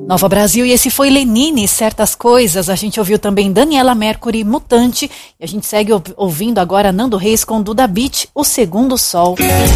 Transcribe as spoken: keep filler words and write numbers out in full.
Nova Brasil, e esse foi Lenine, Certas Coisas. A gente ouviu também Daniela Mercury, Mutante, e a gente segue ouvindo agora Nando Reis com Duda Beat, O Segundo Sol.